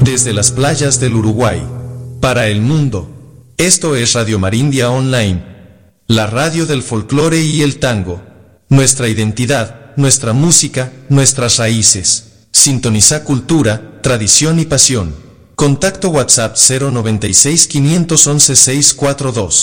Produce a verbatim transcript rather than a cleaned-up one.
desde las playas del Uruguay, para el mundo. Esto es Radio Marindia Online, la radio del folclore y el tango. Nuestra identidad, nuestra música, nuestras raíces. Sintoniza cultura, tradición y pasión. Contacto WhatsApp cero noventa y seis, quinientos once, seiscientos cuarenta y dos.